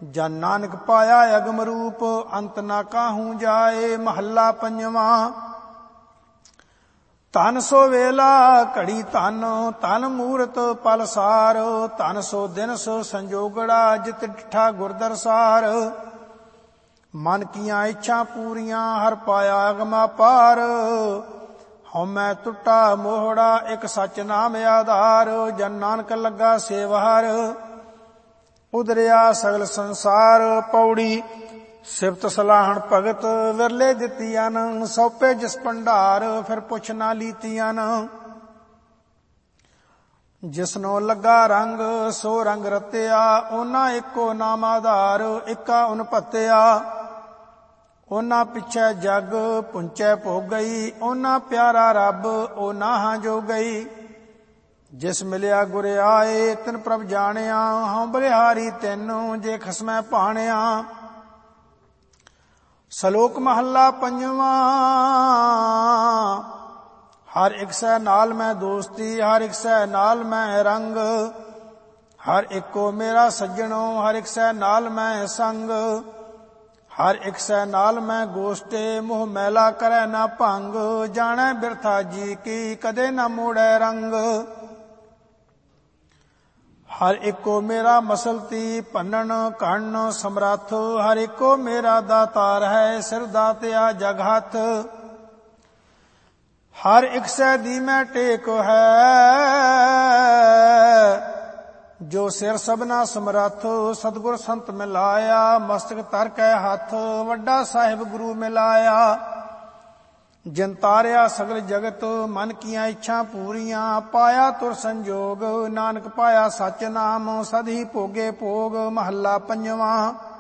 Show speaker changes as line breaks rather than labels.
ਜਨ ਨਾਨਕ ਪਾਇਆ ਅਗਮ ਰੂਪ, ਅੰਤ ਨਾ ਕਾਹੂ ਜਾਏ। ਮਹੱਲਾ ਪੰਜਵਾਂ। ਧਨ ਸੋ ਵੇਲਾ ਘੜੀ ਧਨ, ਧਨ ਮੂਰਤ ਪਲ ਸਾਰ। ਧਨ ਸੋ ਦਿਨ ਸੋ ਸੰਜੋਗੜਾ, ਜਿਤ ਡਿਠਾ ਗੁਰਦਰਸਾਰ। ਮਨ ਕੀਆਂ ਇੱਛਾ ਪੂਰੀਆਂ, ਹਰ ਪਾਇਆ ਅਗਮਾ ਪਾਰ। ਹਉਮੈ ਟੁੱਟਾ ਮੋਹੜਾ, ਇੱਕ ਸੱਚ ਨਾਮ ਆਧਾਰ। ਜਨ ਨਾਨਕ ਲੱਗਾ ਸੇਵਹਰ, ਉਦਰਿਆ ਸਗਲ ਸੰਸਾਰ। ਪੌੜੀ। ਸਿਫਤ ਸਲਾਹਣ ਭਗਤ, ਵਿਰਲੇ ਦਿੱਤੀਆਂ ਨ। ਸੌਪੇ ਜਿਸ ਭੰਡਾਰ, ਫਿਰ ਪੁੱਛ ਨਾ ਲੀਤੀਆਂ ਨ। ਜਿਸਨੋ ਲੱਗਾ ਰੰਗ, ਸੋ ਰੰਗ ਰਤਿਆ। ਓਨਾ ਇੱਕੋ ਨਾਮ ਆਧਾਰ, ਇੱਕਾ ਉਨ ਭੱਤਿਆ। ਓਨਾ ਪਿੱਛੇ ਜਗ, ਪੁੰਚੈ ਭੋਗ ਗਈ। ਓਨਾ ਪਿਆਰਾ ਰੱਬ, ਓਨਾ ਹਾਂ ਜੋ ਗਈ। ਜਿਸ ਮਿਲਿਆ ਗੁਰ ਆਏ, ਤਿਨ ਪ੍ਰਭ ਜਾਣਿਆ। ਹਉ ਬਲਿਹਾਰੀ ਤੈਨੂੰ, ਜੇ ਖਸਮੈ ਭਾਣਿਆ। ਸ਼ਲੋਕ ਮਹੱਲਾ ਪੰਜਵਾਂ। ਹਰ ਇੱਕ ਸੈ ਨਾਲ ਮੈਂ ਦੋਸਤੀ, ਹਰ ਇੱਕ ਸੈ ਨਾਲ ਮੈਂ ਰੰਗ। ਹਰ ਇੱਕੋ ਮੇਰਾ ਸੱਜਣੋ, ਹਰ ਇੱਕ ਸੈ ਨਾਲ ਮੈਂ ਸੰਗ। ਹਰ ਇੱਕ ਸੈ ਨਾਲ ਮੈਂ ਗੋਸ਼ਟੇ, ਮੋਹ ਮੈਲਾ ਕਰੈ ਨਾ ਭੰਗ। ਜਾਣੈ ਬਿਰਥਾ ਜੀ ਕੀ, ਕਦੇ ਨਾ ਮੋੜੈ ਰੰਗ। ਹਰ ਇੱਕੋ ਮੇਰਾ ਮਸਲਤੀ, ਭੰਨਣ ਘੜਨ ਸਮਰੱਥ। ਹਰ ਇੱਕੋ ਮੇਰਾ ਦਾਤਾਰ ਹੈ, ਸਿਰ ਦਾਤਿਆ ਜਗ ਹੱਥ। ਹਰ ਇੱਕ ਸੈ ਦੀ ਮੈਂ ਟੇਕ ਹੈ, ਜੋ ਸਿਰ ਸਭਨਾ ਸਮਰੱਥ। ਸਤਿਗੁਰ ਸੰਤ ਮਿਲਾਇਆ, ਮਸਤਕ ਧਰ ਕੈ ਹੱਥ। ਵੱਡਾ ਸਾਹਿਬ ਗੁਰੂ ਮਿਲਾਇਆ, ਜਿਨ ਤਾਰਿਆ ਸਗਲ ਜਗਤ। ਮਨ ਕੀਆਂ ਇੱਛਾ ਪੂਰੀਆਂ, ਪਾਇਆ ਤੁਰ ਸੰਜੋਗ। ਨਾਨਕ ਪਾਇਆ ਸੱਚ ਨਾਮ, ਸਦ ਹੀ ਭੋਗੇ ਭੋਗ। ਮਹੱਲਾ ਪੰਜਵਾਂ।